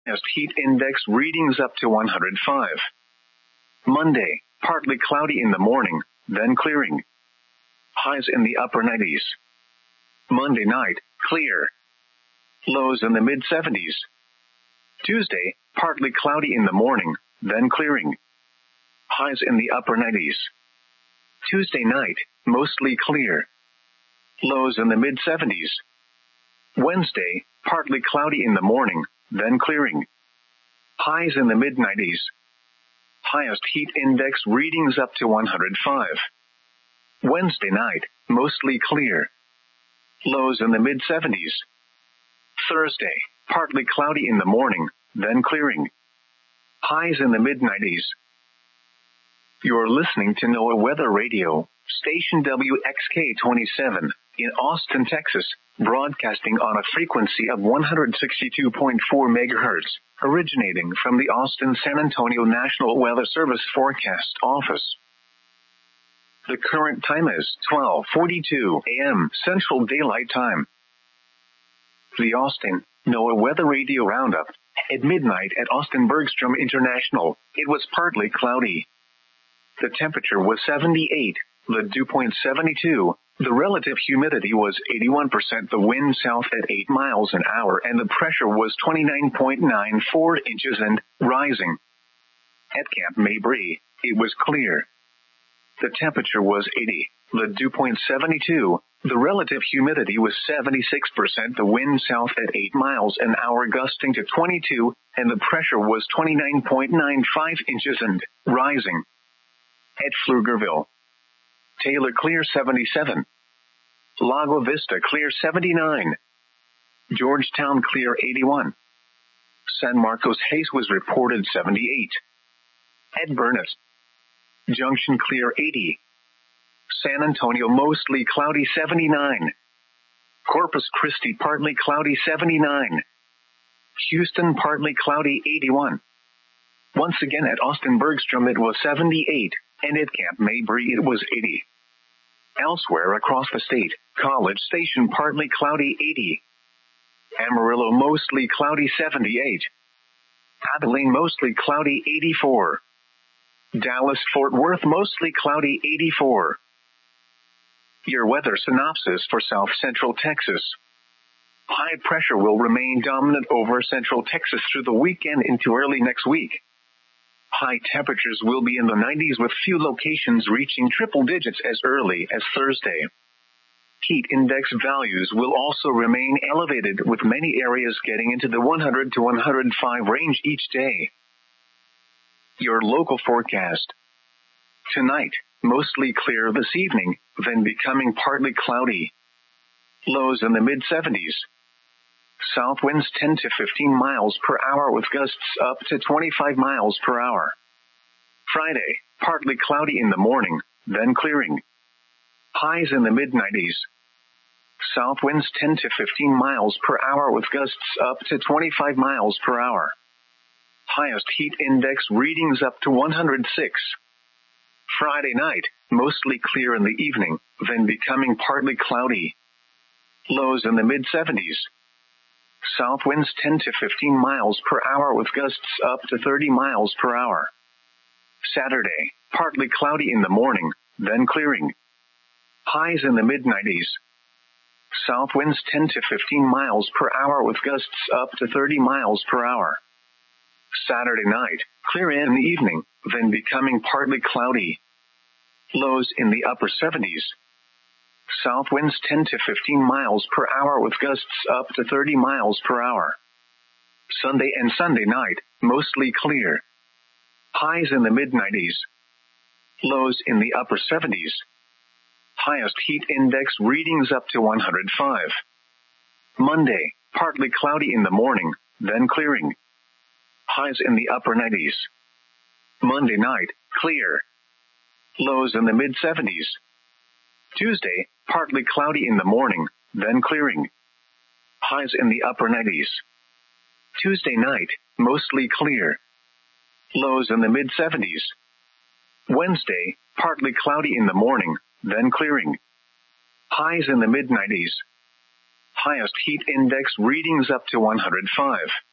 Highest heat index readings up to 105. Monday, partly cloudy in the morning, then clearing. Highs in the upper 90s. Monday night, clear. Lows in the mid-70s. Tuesday, partly cloudy in the morning, then clearing. Highs in the upper 90s. Tuesday night, mostly clear. Lows in the mid-70s. Wednesday, partly cloudy in the morning, then clearing. Highs in the mid-90s. Highest heat index readings up to 105. Wednesday night, mostly clear. Lows in the mid-70s. Thursday, partly cloudy in the morning, then clearing. Highs in the mid-90s. You're listening to NOAA Weather Radio, station WXK-27, in Austin, Texas, broadcasting on a frequency of 162.4 MHz, originating from the Austin-San Antonio National Weather Service Forecast Office. The current time is 12:42 a.m. Central Daylight Time. The Austin NOAA Weather Radio Roundup. At midnight at Austin Bergstrom International, it was partly cloudy. The temperature was 78, the dew point 72, the relative humidity was 81%, the wind south at 8 miles an hour, and the pressure was 29.94 inches and rising. At Camp Mabry, it was clear. The temperature was 80, the dew point 72, the relative humidity was 76%, the wind south at 8 miles an hour gusting to 22, and the pressure was 29.95 inches and rising. At Pflugerville, Taylor clear 77, Lago Vista clear 79, Georgetown clear 81, San Marcos Hayes was reported 78, at Burnett, Junction clear 80, San Antonio mostly cloudy 79, Corpus Christi partly cloudy 79, Houston partly cloudy 81. Once again at Austin Bergstrom it was 78, and at Camp Mabry it was 80. Elsewhere across the state, College Station partly cloudy 80, Amarillo mostly cloudy 78, Abilene mostly cloudy 84, Dallas-Fort Worth mostly cloudy 84. Your weather synopsis for South Central Texas. High pressure will remain dominant over Central Texas through the weekend into early next week. High temperatures will be in the 90s with few locations reaching triple digits as early as Thursday. Heat index values will also remain elevated with many areas getting into the 100 to 105 range each day. Your local forecast. Tonight, mostly clear this evening, then becoming partly cloudy. Lows in the mid-70s. South winds 10 to 15 miles per hour with gusts up to 25 miles per hour. Friday, partly cloudy in the morning, then clearing. Highs in the mid-90s. South winds 10 to 15 miles per hour with gusts up to 25 miles per hour. Highest heat index readings up to 106. Friday night, mostly clear in the evening, then becoming partly cloudy. Lows in the mid-70s. South winds 10 to 15 miles per hour with gusts up to 30 miles per hour. Saturday, partly cloudy in the morning, then clearing. Highs in the mid-90s. South winds 10 to 15 miles per hour with gusts up to 30 miles per hour. Saturday night, clear in the evening, then becoming partly cloudy. Lows in the upper 70s. South winds 10 to 15 miles per hour with gusts up to 30 miles per hour. Sunday and Sunday night, mostly clear. Highs in the mid-90s. Lows in the upper 70s. Highest heat index readings up to 105. Monday, partly cloudy in the morning, then clearing. Highs in the upper 90s. Monday night, clear. Lows in the mid-70s. Tuesday, partly cloudy in the morning, then clearing. Highs in the upper 90s. Tuesday night, mostly clear. Lows in the mid-70s. Wednesday, partly cloudy in the morning, then clearing. Highs in the mid-90s. Highest heat index readings up to 105.